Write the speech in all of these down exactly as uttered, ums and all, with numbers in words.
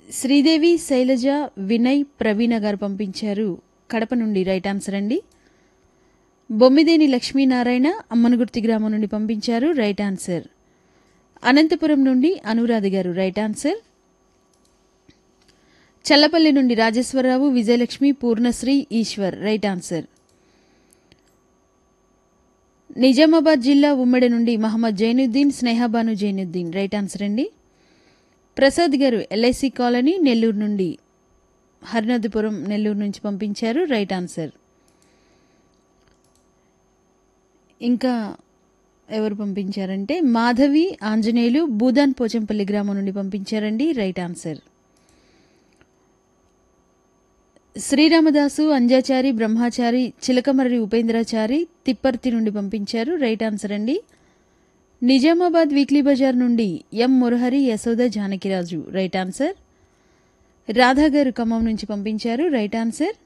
శ్రీదేవి, శైలజ, వినయ్, ప్రవీణ గారు పంపించారు కడప నుండి. రైట్ ఆన్సర్ అండి. బొమ్మిదేని లక్ష్మీనారాయణ అమ్మనగుర్తి గ్రామం నుండి పంపించారు. Right answer. అనంతపురం నుండి అనురాధ గారు. Right answer. చల్లపల్లి నుండి రాజేశ్వరరావు, విజయలక్ష్మి, పూర్ణశ్రీ, ఈశ్వర్. Right answer. నిజామాబాద్ జిల్లా ఉమ్మడి నుండి మహమ్మద్ జైనుద్దీన్, స్నేహబాను జైనుద్దీన్. రైట్ ఆన్సర్ అండి. ప్రసాద్ గారు ఎల్ఐసి కాలనీ నెల్లూరు నుండి, హరినదిపురం నెల్లూరు నుంచి పంపించారు. Right answer. ఇంకా ఎవరు పంపించారంటే మాధవి, ఆంజనేయులు, భూదాన్ పోచంపల్లి గ్రామం నుండి పంపించారండి. Right answer. శ్రీరామదాసు, అంజాచారి, బ్రహ్మాచారి, చిలకమర్రి ఉపేంద్రాచారి, తిప్పర్తి నుండి పంపించారు. రైట్ ఆన్సర్ అండి. నిజామాబాద్ వీక్లీ బజార్ నుండి ఎం మురహరి, యశోద, జానకిరాజు. Right answer. రాధా గారు ఖమ్మం నుంచి పంపించారు. Right answer.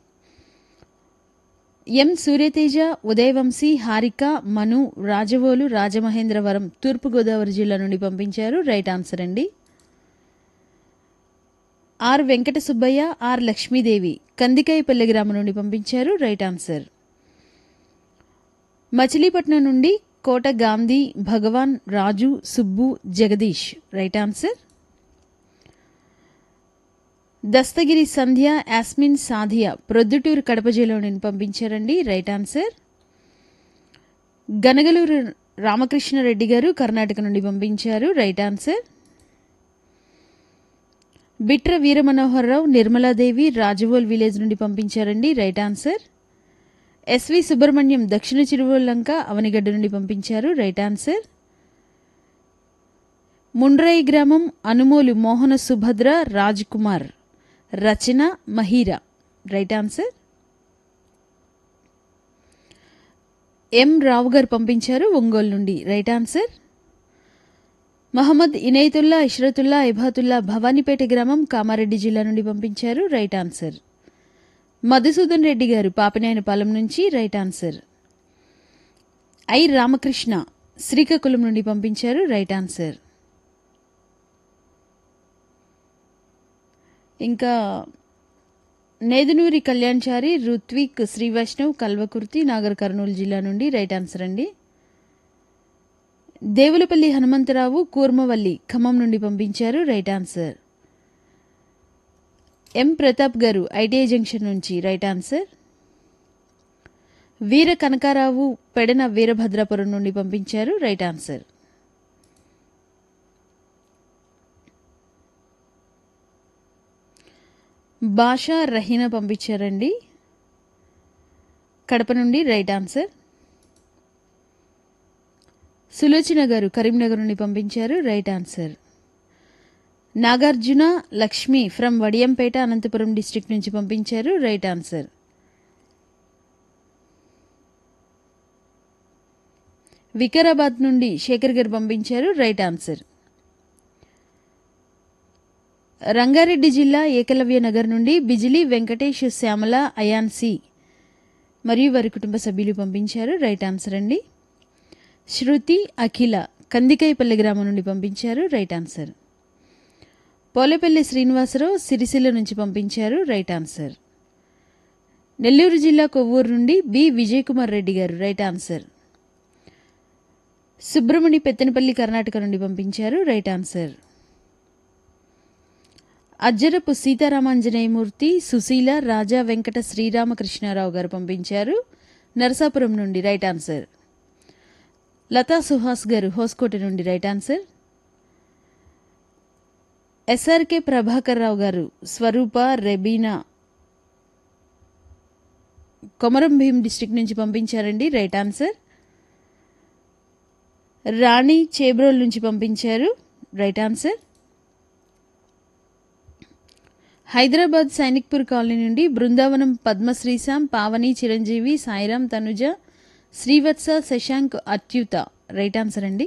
ఎం సూర్యతేజ, ఉదయవంశీ, హారిక, మను, రాజవోలు, రాజమహేంద్రవరం, తూర్పుగోదావరి జిల్లా నుండి పంపించారు. రైట్ ఆన్సర్ అండి. ఆర్ వెంకట సుబ్బయ్య, ఆర్ లక్ష్మీదేవి, కందికాయపల్లి గ్రామం నుండి పంపించారు. Right answer. మచిలీపట్నం నుండి కోట గాంధీ, భగవాన్, రాజు, సుబ్బు, జగదీష్. Right answer. దస్తగిరి సంధ్య, యాస్మిన్, సాధియా, ప్రొద్దుటూరు కడప జిల్లా నుండి పంపించారండి. Right answer. గనగలూరు రామకృష్ణారెడ్డి గారు కర్ణాటక నుండి పంపించారు. Right answer. Bitra వీరమనోహరరావు, Nirmala Devi, Rajavol village నుండి పంపించారండి. Right answer. ఎస్వి సుబ్రహ్మణ్యం, దక్షిణ చిరువల్లంక, అవనిగడ్డ నుండి పంపించారు. Right answer. ముండ్రాయి గ్రామం, అనుమోలు మోహన సుభద్ర, రాజ్ కుమార్, రచన, మహీరా. Right answer. ఎం రావు గారు పంపించారు ఒంగోలు నుండి. Right answer. మహమ్మద్ ఇనయతుల్లా, ఇష్రతుల్లా, ఇబాతుల్లా, భవానీపేట గ్రామం, కామారెడ్డి జిల్లా నుండి పంపించారు. Right answer. మధుసూదన్ రెడ్డి గారు పాపినేనిపాలెం నుంచి. Right answer. I Ramakrishna, Srikakulam నుండి పంపించారు. Right answer. ఇంకా నేదునూరి కళ్యాణ్చారి, రుత్విక్, శ్రీవైష్ణవ్, కల్వకుర్తి, నాగర్ కర్నూలు జిల్లా నుండి. రైట్ ఆన్సర్ అండి. దేవులపల్లి హనుమంతరావు, కూర్మవల్లి, ఖమ్మం నుండి పంపించారు. Right answer. ఎం ప్రతాప్ గారు ఐటీఐ జంక్షన్ నుంచి. Right answer. వీర కనకారావు, పెడన వీరభద్రాపురం నుండి పంపించారు. Right answer. భాషా రహీనా పంపించారండి కడప నుండి. Right answer. సులోచన గారు కరీంనగర్ నుండి పంపించారు. Right answer. Nagarjuna Lakshmi from Vadiyampeta, Anantapuram district నుంచి పంపించారు. Right answer. వికారాబాద్ నుండి శేఖర్ గారు పంపించారు. Right answer. రంగారెడ్డి జిల్లా ఏకలవ్య నగర్ నుండి బిజిలీ వెంకటేష్, శ్యామల, అయాన్సి మరియు వారి కుటుంబ సభ్యులు పంపించారు. రైట్ ఆన్సర్ అండి. శృతి, అఖిల, కందికాయపల్లి గ్రామం నుండి పంపించారు. Right answer. పోలేపల్లి శ్రీనివాసరావు, సిరిసిల్ల నుంచి పంపించారు. Right answer. నెల్లూరు జిల్లా కొవ్వూరు నుండి బి విజయ్ కుమార్ రెడ్డి గారు. Right answer. సుబ్రమణి, పెత్తనపల్లి, కర్ణాటక నుండి పంపించారు. Right answer. అజ్జరపు సీతారామాంజనేయమూర్తి, సుశీల, రాజా వెంకట శ్రీరామకృష్ణారావు గారు పంపించారు. నరసాపురం నుండి. Right answer. లతా సుహాస్ గారు హోస్కోట నుండి. Right answer. SRK Prabhakar Rao గారు స్వరూప, రెబీనా, కొమరం భీం డిస్ట్రిక్ట్ నుంచి పంపించారండి. Right answer. రాణి చేబ్రోల్ నుంచి పంపించారు. Right answer. Hyderabad Sainikpuri colony నుండి బృందావనం పద్మశ్రీశాం, పావని, చిరంజీవి, సాయిరాం, తనుజ, శ్రీవత్స, శశాంక్, అత్యుత. రైట్ ఆన్సర్ అండి.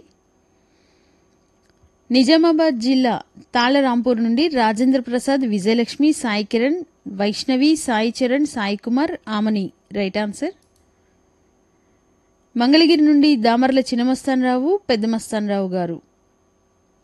నిజామాబాద్ జిల్లా తాళరాంపూర్ నుండి రాజేంద్ర ప్రసాద్, విజయలక్ష్మి, సాయి కిరణ్, వైష్ణవి, సాయి చరణ్, సాయి కుమార్, ఆమని. Right answer. మంగళగిరి నుండి దామర్ల చిన్నమస్తానరావు, పెద్దమస్తానరావు గారు.